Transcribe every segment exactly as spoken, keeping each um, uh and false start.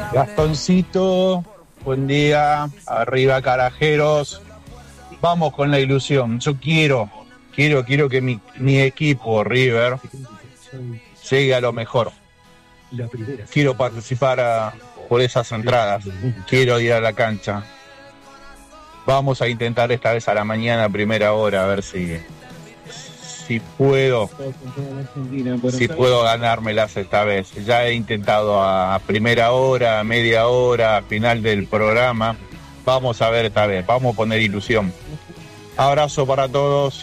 Gastoncito, buen día, arriba carajeros, vamos con la ilusión, yo quiero, quiero, quiero que mi, mi equipo River llegue a lo mejor, quiero participar a, por esas entradas, quiero ir a la cancha, vamos a intentar esta vez a la mañana, a primera hora, a ver si... Si puedo, si puedo ganármelas esta vez. Ya he intentado a primera hora, a media hora, a final del programa. Vamos a ver esta vez, vamos a poner ilusión. Abrazo para todos.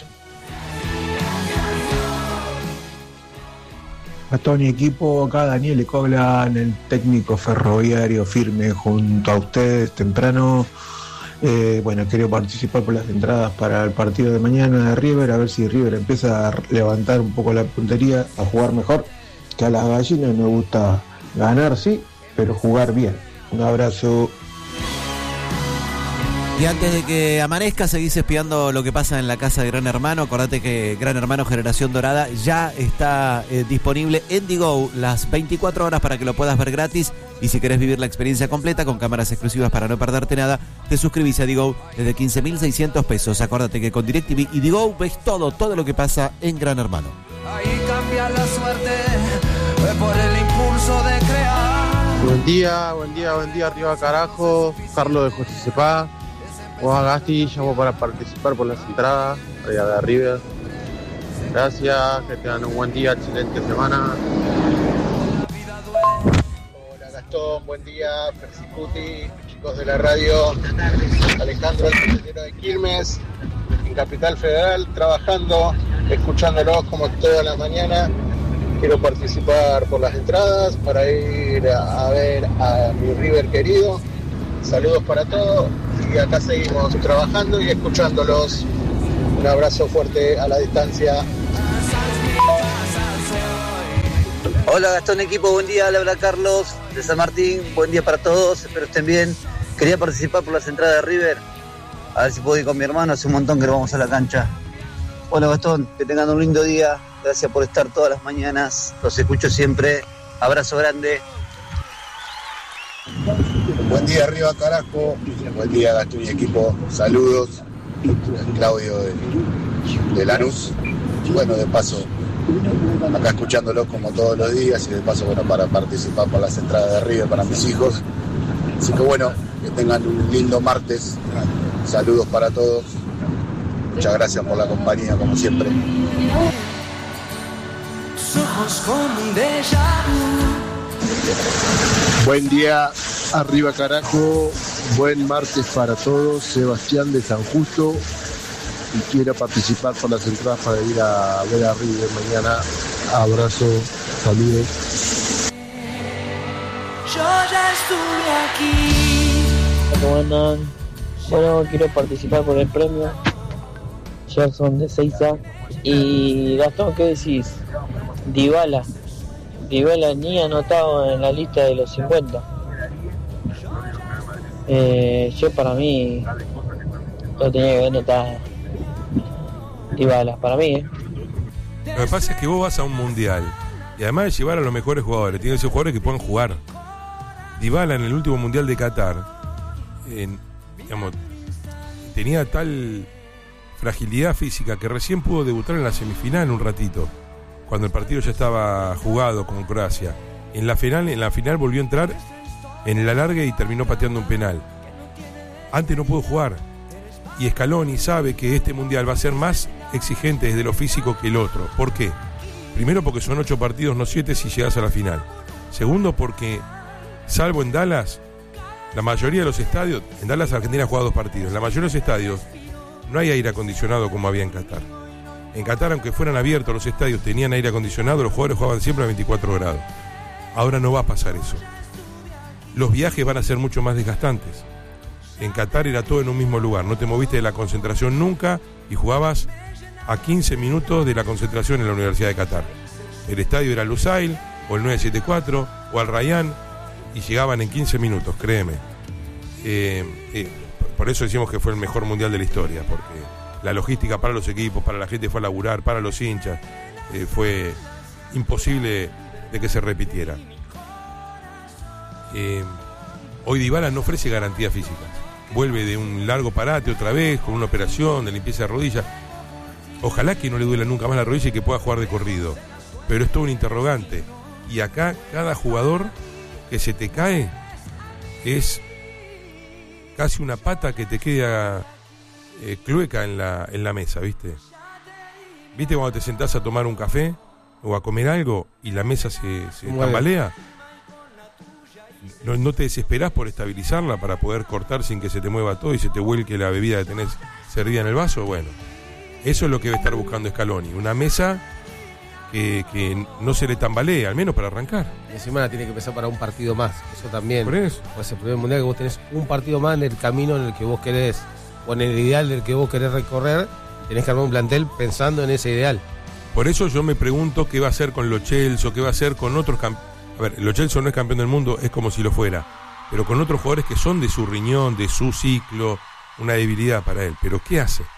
Gastón y equipo, acá Daniel Ecoglan, el técnico ferroviario firme junto a ustedes temprano. Eh, bueno, quiero participar por las entradas para el partido de mañana de River, a ver si River empieza a levantar un poco la puntería, a jugar mejor, que a las gallinas me gusta ganar, sí, pero jugar bien. Un abrazo. Y antes de que amanezca, seguís espiando lo que pasa en la casa de Gran Hermano. Acordate que Gran Hermano Generación Dorada ya está eh, disponible en Digo las veinticuatro horas para que lo puedas ver gratis. Y si querés vivir la experiencia completa con cámaras exclusivas para no perderte nada, te suscribís a Digo desde quince mil seiscientos pesos. Acordate que con DirecTV y Digo ves todo, todo lo que pasa en Gran Hermano. Ahí cambia la suerte por el impulso de crear. Buen día, buen día, buen día, arriba carajo. Carlos de José Cepá. Juan Gasti, llamo para participar por las entradas allá de River. Gracias, que tengan un buen día, excelente semana. Hola Gastón, buen día, Persicuti, chicos de la radio. Alejandro, el secretario de Quilmes, en Capital Federal, trabajando, escuchándolos como toda la mañana. Quiero participar por las entradas para ir a, a ver a mi River querido. Saludos para todos y acá seguimos trabajando y escuchándolos. Un abrazo fuerte a la distancia. Hola Gastón equipo, buen día, le habla Carlos de San Martín, buen día para todos, espero estén bien. Quería participar por las entradas de River, a ver si puedo ir con mi hermano, hace un montón que no vamos a la cancha. Bueno Gastón, que tengan un lindo día, gracias por estar todas las mañanas, los escucho siempre, abrazo grande. Buen día arriba carajo, buen día Gastón y equipo, saludos, Claudio de, de Lanús, bueno de paso acá escuchándolos como todos los días y de paso bueno para participar por las entradas de River para mis hijos, así que bueno, que tengan un lindo martes, saludos para todos, muchas gracias por la compañía como siempre. Buen día, arriba carajo, buen martes para todos, Sebastián de San Justo y quiero participar por las entradas para ir a ver a River mañana, abrazo, saludos. Yo ya estuve aquí. ¿Cómo andan? Bueno, quiero participar por el premio, Jackson de Seiza y Gastón, ¿qué decís? Dybala. Dybala ni anotado en la lista de los cincuenta. Eh, yo para mí lo tenía que anotar Dybala, para mí. ¿eh? Lo que pasa es que vos vas a un mundial y además de llevar a los mejores jugadores, tiene esos jugadores que puedan jugar. Dybala en el último mundial de Qatar, en, digamos, tenía tal fragilidad física que recién pudo debutar en la semifinal un ratito, cuando el partido ya estaba jugado con Croacia. En la final, en la final volvió a entrar en el alargue y terminó pateando un penal. Antes no pudo jugar. Y Scaloni sabe que este mundial va a ser más exigente desde lo físico que el otro. ¿Por qué? Primero porque son ocho partidos, no siete si llegas a la final. Segundo porque, salvo en Dallas, la mayoría de los estadios, en Dallas Argentina ha jugado dos partidos, en la mayoría de los estadios no hay aire acondicionado como había en Qatar. En Qatar, aunque fueran abiertos los estadios, tenían aire acondicionado, los jugadores jugaban siempre a veinticuatro grados. Ahora no va a pasar eso. Los viajes van a ser mucho más desgastantes. En Qatar era todo en un mismo lugar, no te moviste de la concentración nunca y jugabas a quince minutos de la concentración en la Universidad de Qatar. El estadio era Lusail, o el nueve setenta y cuatro, o Al Rayyan, y llegaban en quince minutos, créeme. Eh, eh, por eso decimos que fue el mejor mundial de la historia, porque la logística para los equipos, para la gente fue a laburar, para los hinchas, eh, fue imposible de que se repitiera. Eh, Hoy Dybala no ofrece garantías físicas. Vuelve de un largo parate otra vez, con una operación de limpieza de rodilla. Ojalá que no le duela nunca más la rodilla y que pueda jugar de corrido. Pero es todo un interrogante. Y acá cada jugador que se te cae es casi una pata que te queda eh, clueca en la, en la mesa, ¿viste? ¿Viste cuando te sentás a tomar un café o a comer algo y la mesa se, se tambalea? No, no te desesperás por estabilizarla para poder cortar sin que se te mueva todo y se te vuelque la bebida que tenés servida en el vaso. Bueno, eso es lo que debe estar buscando Scaloni, una mesa que, que no se le tambalee, al menos para arrancar. Y encima la tiene que empezar para un partido más, eso también. Por eso. Pues el primer mundial que vos tenés un partido más en el camino en el que vos querés, o en el ideal del que vos querés recorrer, tenés que armar un plantel pensando en ese ideal. Por eso yo me pregunto qué va a hacer con Lo Celso, qué va a hacer con otros campeones. A ver, Lo Celso no es campeón del mundo, es como si lo fuera, pero con otros jugadores que son de su riñón, de su ciclo, una debilidad para él. Pero ¿qué hace?